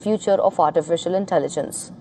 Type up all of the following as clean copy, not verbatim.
future of artificial intelligence.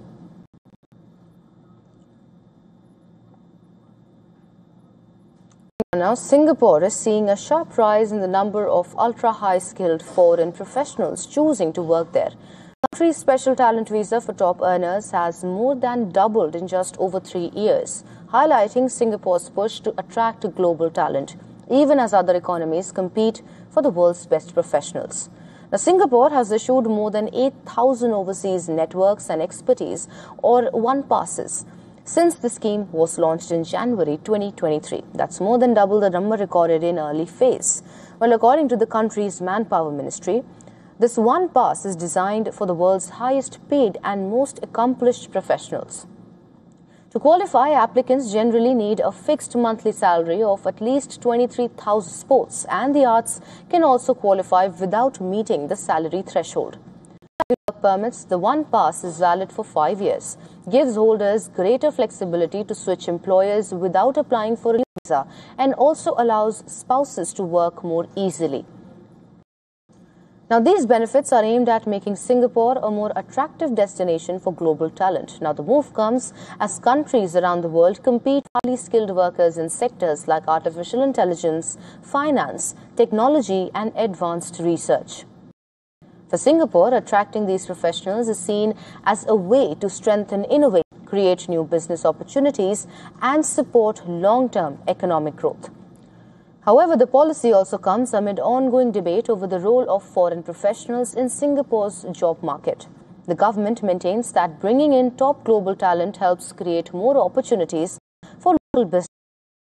Now, Singapore is seeing a sharp rise in the number of ultra-high skilled foreign professionals choosing to work there. The country's special talent visa for top earners has more than doubled in just over 3 years, highlighting Singapore's push to attract global talent, even as other economies compete for the world's best professionals. Now, Singapore has issued more than 8,000 overseas networks and expertise, or one passes, since the scheme was launched in January 2023. That's more than double the number recorded in early phase. Well, according to the country's Manpower Ministry, this one pass is designed for the world's highest paid and most accomplished professionals. To qualify, applicants generally need a fixed monthly salary of at least 23,000. Sports and the arts can also qualify without meeting the salary threshold. Work permits, the one pass is valid for 5 years, gives holders greater flexibility to switch employers without applying for a visa, and also allows spouses to work more easily. Now, these benefits are aimed at making Singapore a more attractive destination for global talent. Now, the move comes as countries around the world compete for highly skilled workers in sectors like artificial intelligence, finance, technology, and advanced research. For Singapore, attracting these professionals is seen as a way to strengthen innovation, create new business opportunities, and support long-term economic growth. However, the policy also comes amid ongoing debate over the role of foreign professionals in Singapore's job market. The government maintains that bringing in top global talent helps create more opportunities for local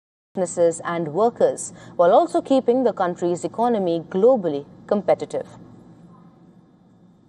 businesses and workers, while also keeping the country's economy globally competitive.